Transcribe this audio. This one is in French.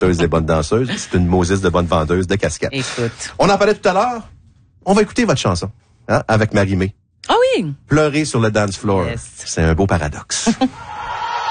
des bonnes danseuses. C'est une Moses de bonne vendeuse de casquettes. Écoute. On en parlait tout à l'heure. On va écouter votre chanson, hein, avec Marie-Mé. Ah oui! Pleurer sur le dance floor. Yes. C'est un beau paradoxe.